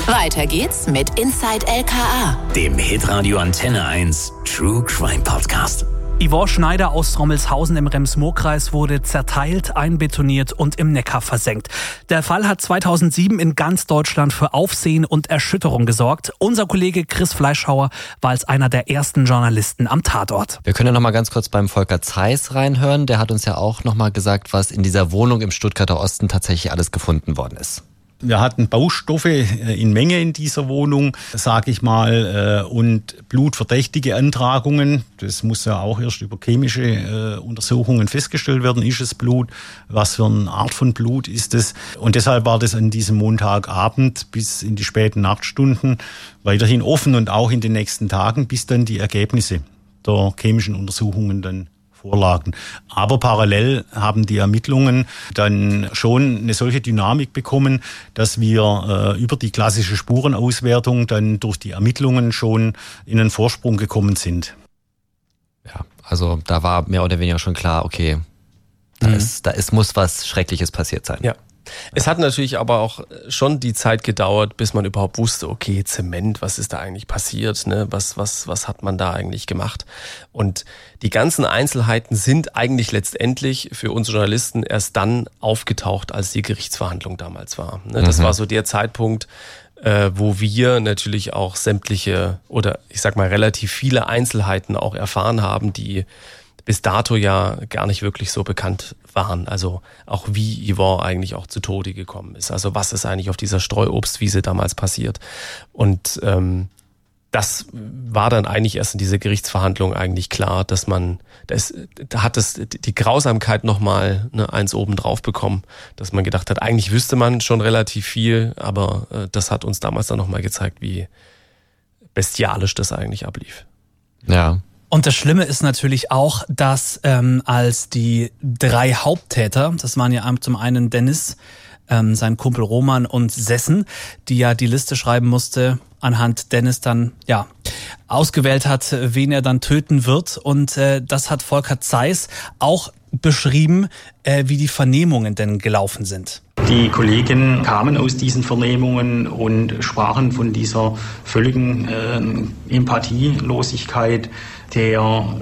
Weiter geht's mit Inside LKA, dem Hitradio Antenne 1 True Crime Podcast. Yvonne Schneider aus Rommelshausen im Rems-Murr-Kreis wurde zerteilt, einbetoniert und im Neckar versenkt. Der Fall hat 2007 in ganz Deutschland für Aufsehen und Erschütterung gesorgt. Unser Kollege Chris Fleischhauer war als einer der ersten Journalisten am Tatort. Wir können ja noch mal ganz kurz beim Volker Zeiss reinhören. Der hat uns ja auch noch mal gesagt, was in dieser Wohnung im Stuttgarter Osten tatsächlich alles gefunden worden ist. Wir hatten Baustoffe in Menge in dieser Wohnung, sage ich mal, und blutverdächtige Antragungen. Das muss ja auch erst über chemische Untersuchungen festgestellt werden. Ist es Blut? Was für eine Art von Blut ist es? Und deshalb war das an diesem Montagabend bis in die späten Nachtstunden weiterhin offen und auch in den nächsten Tagen, bis dann die Ergebnisse der chemischen Untersuchungen dann vorlagen. Aber parallel haben die Ermittlungen dann schon eine solche Dynamik bekommen, dass wir über die klassische Spurenauswertung dann durch die Ermittlungen schon in einen Vorsprung gekommen sind. Ja, also da war mehr oder weniger schon klar, okay, muss was Schreckliches passiert sein. Ja. Es hat natürlich aber auch schon die Zeit gedauert, bis man überhaupt wusste, okay, Zement, was ist da eigentlich passiert, ne? Was hat man da eigentlich gemacht? Und die ganzen Einzelheiten sind eigentlich letztendlich für uns Journalisten erst dann aufgetaucht, als die Gerichtsverhandlung damals war. Ne? Das war so der Zeitpunkt, wo wir natürlich auch sämtliche oder ich sag mal relativ viele Einzelheiten auch erfahren haben, die bis dato ja gar nicht wirklich so bekannt waren. Also auch wie Yvonne eigentlich auch zu Tode gekommen ist. Also was ist eigentlich auf dieser Streuobstwiese damals passiert. Und das war dann eigentlich erst in dieser Gerichtsverhandlung eigentlich klar, dass da hat es die Grausamkeit nochmal eins oben drauf bekommen, dass man gedacht hat, eigentlich wüsste man schon relativ viel, aber das hat uns damals dann nochmal gezeigt, wie bestialisch das eigentlich ablief. Ja. Und das Schlimme ist natürlich auch, dass als die 3 Haupttäter, das waren ja zum einen Dennis, sein Kumpel Roman und Sessen, die ja die Liste schreiben musste, anhand Dennis dann ausgewählt hat, wen er dann töten wird. Und das hat Volker Zeiss auch beschrieben, wie die Vernehmungen denn gelaufen sind. Die Kollegen kamen aus diesen Vernehmungen und sprachen von dieser völligen Empathielosigkeit, der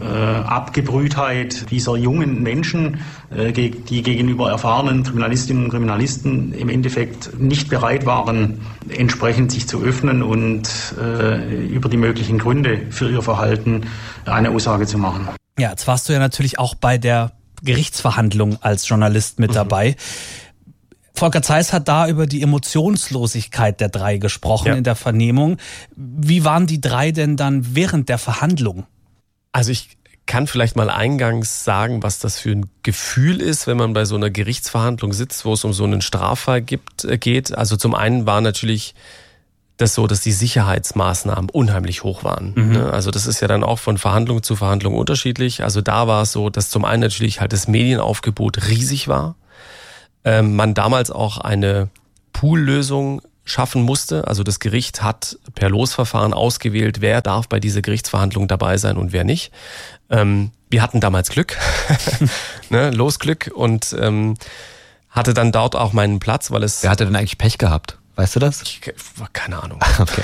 Abgebrühtheit dieser jungen Menschen, die gegenüber erfahrenen Kriminalistinnen und Kriminalisten im Endeffekt nicht bereit waren, entsprechend sich zu öffnen und über die möglichen Gründe für ihr Verhalten eine Aussage zu machen. Ja, jetzt warst du ja natürlich auch bei der Gerichtsverhandlung als Journalist mit dabei. Volker Zeiss hat da über die Emotionslosigkeit der 3 gesprochen in der Vernehmung. Wie waren die 3 denn dann während der Verhandlung? Also ich kann vielleicht mal eingangs sagen, was das für ein Gefühl ist, wenn man bei so einer Gerichtsverhandlung sitzt, wo es um so einen Straffall geht. Also zum einen war natürlich das so, dass die Sicherheitsmaßnahmen unheimlich hoch waren. Also das ist ja dann auch von Verhandlung zu Verhandlung unterschiedlich. Also da war es so, dass zum einen natürlich halt das Medienaufgebot riesig war. Man damals auch eine Poollösung schaffen musste. Also das Gericht hat per Losverfahren ausgewählt, wer darf bei dieser Gerichtsverhandlung dabei sein und wer nicht. Wir hatten damals Glück, Losglück und hatte dann dort auch meinen Platz, weil es... Wer hatte denn eigentlich Pech gehabt? Weißt du das? Keine Ahnung. Okay.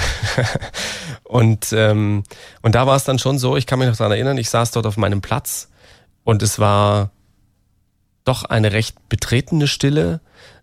Und da war es dann schon so, ich kann mich noch daran erinnern, ich saß dort auf meinem Platz und es war doch eine recht betretene Stille.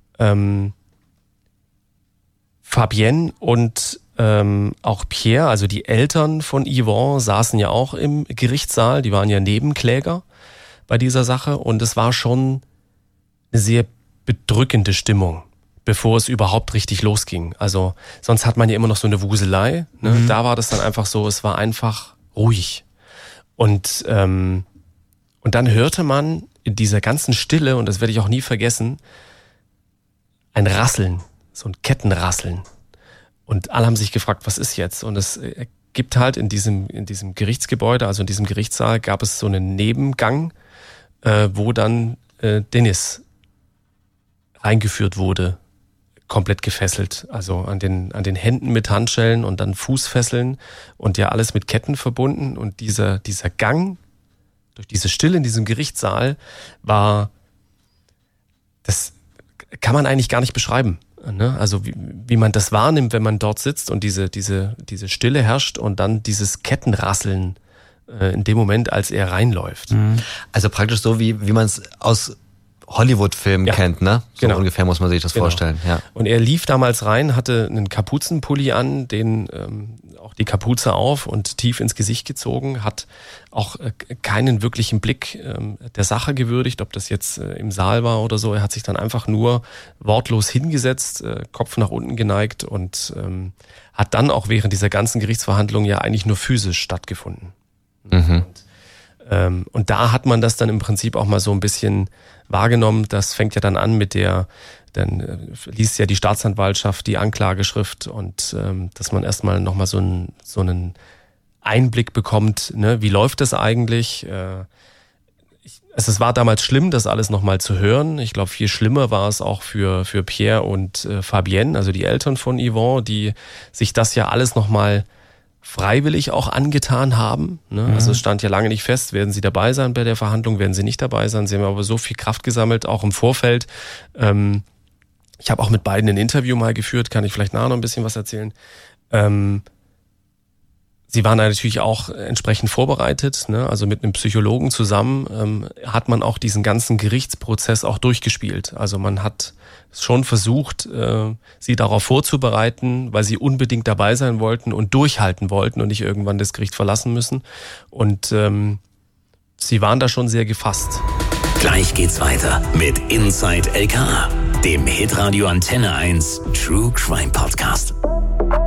Fabienne und auch Pierre, also die Eltern von Yvonne, saßen ja auch im Gerichtssaal. Die waren ja Nebenkläger bei dieser Sache. Und es war schon eine sehr bedrückende Stimmung, bevor es überhaupt richtig losging. Also sonst hat man ja immer noch so eine Wuselei. Ne? Da war das dann einfach so, es war einfach ruhig. Und dann hörte man in dieser ganzen Stille, und das werde ich auch nie vergessen, ein Rasseln, so ein Kettenrasseln. Und alle haben sich gefragt, was ist jetzt? Und es gibt halt in diesem Gerichtsgebäude, also in diesem Gerichtssaal, gab es so einen Nebengang, wo dann Dennis reingeführt wurde, komplett gefesselt. Also an den Händen mit Handschellen und dann Fußfesseln und ja alles mit Ketten verbunden. Und dieser Gang durch diese Stille in diesem Gerichtssaal das kann man eigentlich gar nicht beschreiben. Ne? Also wie man das wahrnimmt, wenn man dort sitzt und diese Stille herrscht und dann dieses Kettenrasseln in dem Moment, als er reinläuft. Also praktisch so, wie man es aus Hollywood-Filmen kennt, ne? So ungefähr muss man sich das vorstellen. Ja. Und er lief damals rein, hatte einen Kapuzenpulli an, den auch die Kapuze auf und tief ins Gesicht gezogen, hat auch keinen wirklichen Blick der Sache gewürdigt, ob das jetzt im Saal war oder so. Er hat sich dann einfach nur wortlos hingesetzt, Kopf nach unten geneigt und hat dann auch während dieser ganzen Gerichtsverhandlung ja eigentlich nur physisch stattgefunden. Und da hat man das dann im Prinzip auch mal so ein bisschen wahrgenommen. Das fängt ja dann an dann liest ja die Staatsanwaltschaft die Anklageschrift und dass man erstmal nochmal so einen Einblick bekommt, ne, wie läuft das eigentlich? Es war damals schlimm, das alles nochmal zu hören. Ich glaube, viel schlimmer war es auch für Pierre und Fabienne, also die Eltern von Yvonne, die sich das ja alles nochmal freiwillig auch angetan haben. Ne? Also es stand ja lange nicht fest, werden sie dabei sein bei der Verhandlung, werden sie nicht dabei sein. Sie haben aber so viel Kraft gesammelt, auch im Vorfeld. Ich habe auch mit beiden ein Interview mal geführt, kann ich vielleicht nachher noch ein bisschen was erzählen. Sie waren natürlich auch entsprechend vorbereitet, ne? Also mit einem Psychologen zusammen hat man auch diesen ganzen Gerichtsprozess auch durchgespielt. Also man hat schon versucht, sie darauf vorzubereiten, weil sie unbedingt dabei sein wollten und durchhalten wollten und nicht irgendwann das Gericht verlassen müssen. Und sie waren da schon sehr gefasst. Gleich geht's weiter mit Inside LKA, dem Hitradio Antenne 1 True Crime Podcast.